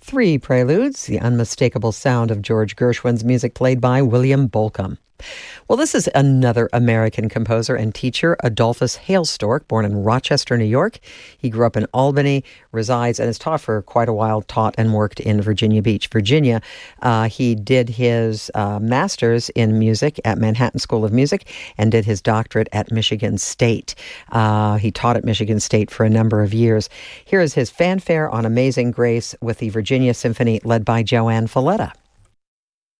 Three Preludes, the unmistakable sound of George Gershwin's music played by William Bolcom. Well, this is another American composer and teacher, Adolphus Hailstork, born in Rochester, New York. He grew up in Albany, resides and has taught for quite a while, taught and worked in Virginia Beach, Virginia. He did his master's in music at Manhattan School of Music and did his doctorate at Michigan State. He taught at Michigan State for a number of years. Here is his fanfare on Amazing Grace with the Virginia Symphony led by Joanne Falletta.